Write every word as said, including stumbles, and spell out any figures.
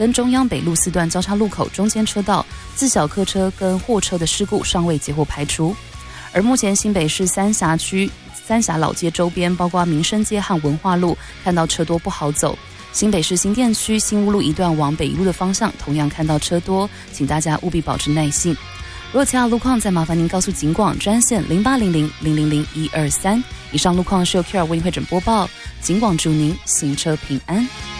跟中央北路四段交叉路口中间车道自小客车跟货车的事故尚未截获排除。而目前新北市三峡区三峡老街周边，包括民生街和文化路，看到车多不好走。新北市新店区新屋路一段往北一路的方向，同样看到车多，请大家务必保持耐性。如果其他路况，再麻烦您告诉警广专线零八零零零零零一二三。以上路况是由 Q R 为您会诊播报，警广祝您行车平安。